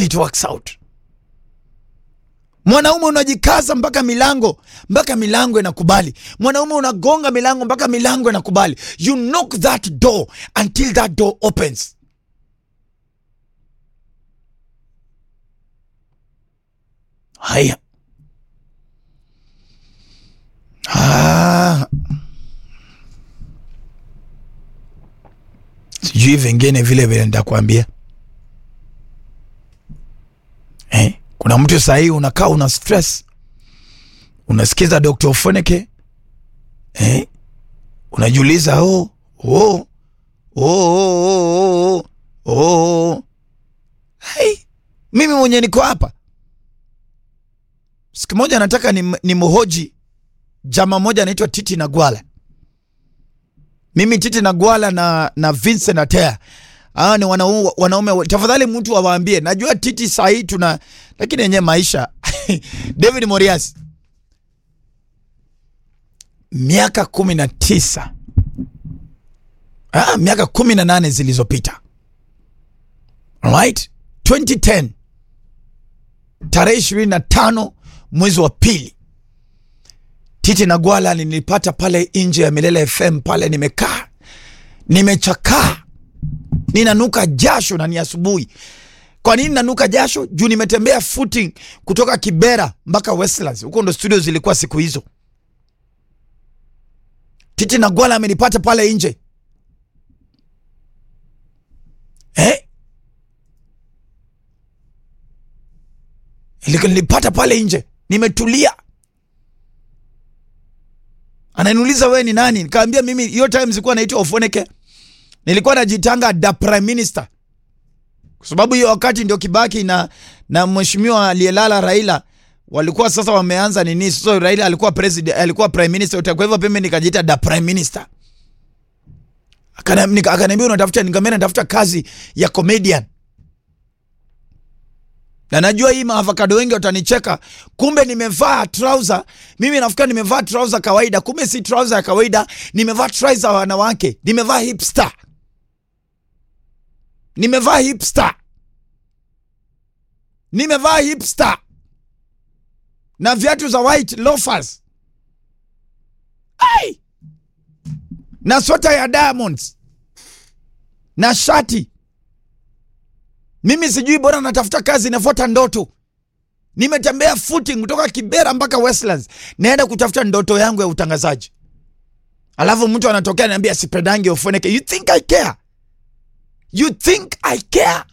until it works out. Mwanaume unajikaza mpaka milango inakubali. Mwanaume unagonga milango mpaka milango inakubali. You knock that door until that door opens. Haya. Sijui vingine vile nitakwambia. Kuna mtu sahi unakaa una stress. Unasikiza Dr. Ofoneke. Unajiuliza mimi mwenye niko hapa. Siku moja nataka ni mhoji jamaa moja anaitwa Titi Nagwala. Mimi Titi Nagwala na Vincent Atea. Ni wanaume. Tafadhali mtu awaambie. Najua Titi sahi lakini yenye maisha. David Morias. Miaka 19. Miaka 18 zilizopita. Alright? 2010. Tarehe 25 mwezi wa pili. Titi Nagwala nilipata pale nje ya Milele FM pale nimekaa. Nimechakaa. Ninanuka jasho na ni asubuhi. Kwa nini nanuka jasho? Juu nimetembea footing kutoka Kibera mpaka Westlands. Huko ndo studio zilikuwa siku hizo. Titi Nagwala amenipata pale nje. Nilipata pale nje. Nimetulia. Ananiuliza wewe ni nani? Nikamwambia mimi hiyo time sikuwa naitwa Ofoneke. Nilikuwa najitanga the prime minister. Kwa sababu hiyo wakati ndio Kibaki na mheshimiwa aliyelala Raila walikuwa sasa wameanza nini. So Raila alikuwa president, alikuwa prime minister. Kwa hivyo pembe nikajiita the prime minister. Akaniambia unatafuta, nikamwambia natafuta kazi ya comedian. Na najua hii maavocado wengi watanicheka. Kumbe nimevaa trouser. Mimi nafikiri nimevaa trouser kawaida. Kumbe si trouser ya kawaida. Nimevaa trouser ya wanawake. Nimevaa hipster. Nimevaa hipster. Na viatu za white loafers. Na sweta ya diamonds. Na shati. Mimi sijui bora natafuta kazi nafuata ndoto. Nimetembea footing kutoka Kibera mpaka Westlands. Naenda kutafuta ndoto yangu ya utangazaji. Alafu mtu anatokea ananiambia sipedangi Ofoneke. You think I care? You think I care?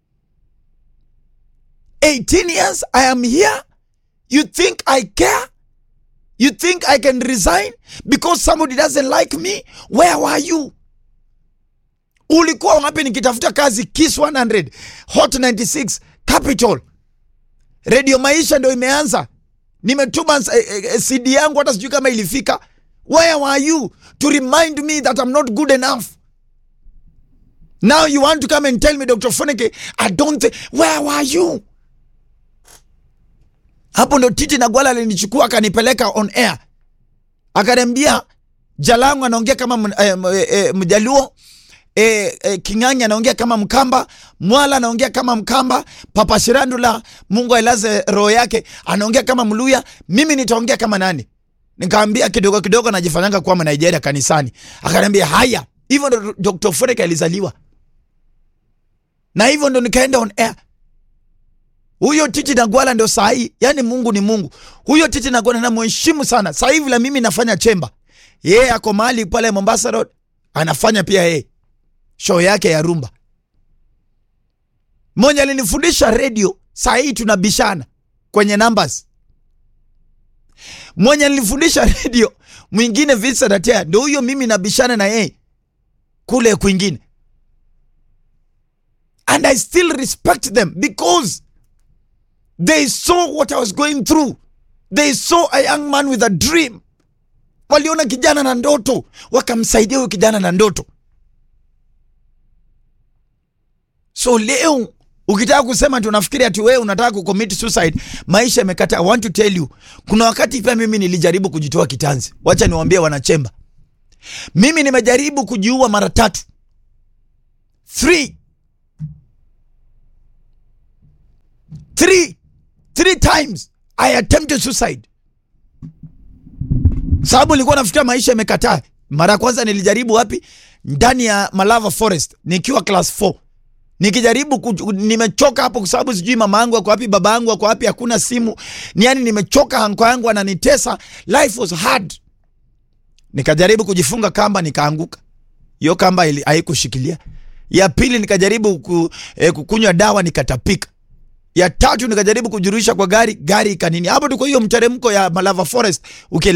18 years I am here. You think I care? You think I can resign because somebody doesn't like me? Where were you? Ulikuwa wapi nikitafuta kazi? Kiss 100, Hot 96, Capital. Radio Maisha ndio imeanza. Nimetuma CD yangu hata sijui kama ilifika. Where were you to remind me that I'm not good enough? Now you want to come and tell me Dr. Ofoneke, I don't think. Where were you? Hapo ndo Titi Nagwala alinichukua akanipeleka on air. Akaniambia Jalangu anaongea kama Mjaluo, King'ang'i anaongea kama Mkamba, Mwala anaongea kama Mkamba, Papa Shirandula Mungu ailaze roho yake anaongea kama Mluya, mimi nitaongea kama nani? Nikamwambia kidogo kidogo najifanyanga kwa Nigeria kanisani. Akaniambia haya, hivyo ndo Dr. Ofoneke alizaliwa. Na hivyo ndo nikaenda on air. Huyo Titi Nagwala ndo sahi, yani Mungu ni Mungu. Huyo Titi Nagwala na mheshimu sana. Sasa hivi la mimi nafanya chemba. Yeye ako mahali pale Mombasa Road, anafanya pia yeye show yake ya rumba. Mmoja alinifundisha radio, sahi tunabishana kwenye numbers. Mmoja alinifundisha radio, mwingine Vincent Atea, ndio huyo mimi nabishana na yeye kule kwingine. And I still respect them because they saw what I was going through. They saw a young man with a dream. Waliona kijana na ndoto, wakamsaidia huyo kijana na ndoto. So leo ukitaka kusema tunafikiri ati wewe unataka kucommit suicide, maisha yamekata. I want to tell you, kuna wakati pia mimi nilijaribu kujitoa kitanzi. Wacha niwaambie wanachemba. Mimi nimejaribu kujiua mara 3. Three times I attempted suicide. Sababu nilikuwa nafikiria maisha yamekataa. Mara ya kwanza nilijaribu wapi? Ndani ya Malava Forest nikiwa class 4. Nikijaribu nimechoka hapo kwa sababu sijui mama yangu ako wapi, baba yangu ako wapi, hakuna simu. Yani nimechoka, hanko yangu ananitesa. Life was hard. Nikajaribu kujifunga kamba, nikaanguka. Hiyo kamba haikushikilia. Ya pili nikajaribu kukunywa dawa, nikatapika. Ya tatu nikajaribu kujirusha kwa gari ikanini. Hapo tuko hiyo mteremko ya Malava Forest.